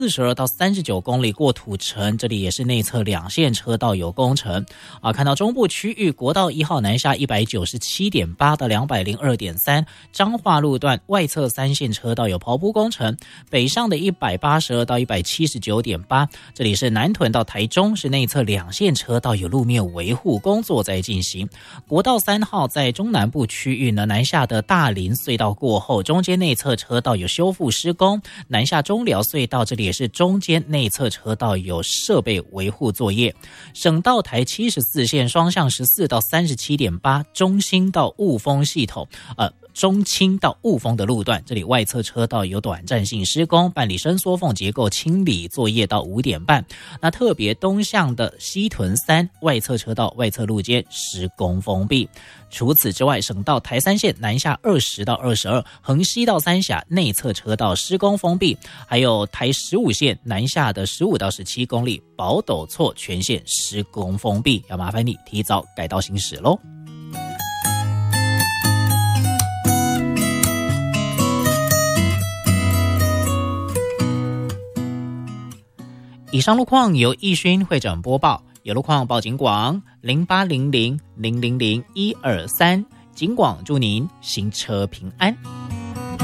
42到39公里过土城，这里也是内侧2线车道有工程看到中部区域国道1号南下 197.8 到 202.3 彰化路段外侧3线车道有刨铺工程，北上的182到 179.8 这里是南屯到台中是内侧2线车道有路面维护工作在进行。国道3号在中南部区域呢，南下的大林隧道过后，中间内侧车道有修复施工，南下中寮隧道这里也是中间内侧车道有设备维护作业。省道台74线双向14到 37.8 中兴到雾峰系统中清到雾峰的路段，这里外侧车道有短暂性施工，办理伸缩缝结构清理作业到5点半。那特别东向的西屯3外侧车道外侧路肩施工封闭。除此之外，省道台3线南下20到22横西到三峡内侧车道施工封闭，还有台15线南下的15到17公里宝斗错全线施工封闭，要麻烦你提早改道行驶咯。以上路况由义勋会诊播报，有路况报警广0800000123，警广祝您行车平安。